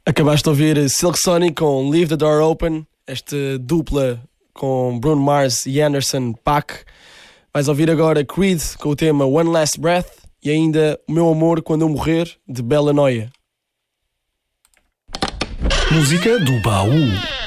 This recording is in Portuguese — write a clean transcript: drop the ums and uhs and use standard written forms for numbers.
Acabaste de ouvir Silk Sonic com Leave the Door Open, esta dupla com Bruno Mars e Anderson .Paak. Vais ouvir agora Creed com o tema One Last Breath e ainda O Meu Amor Quando Eu Morrer, de Bela Noia. Música do baú.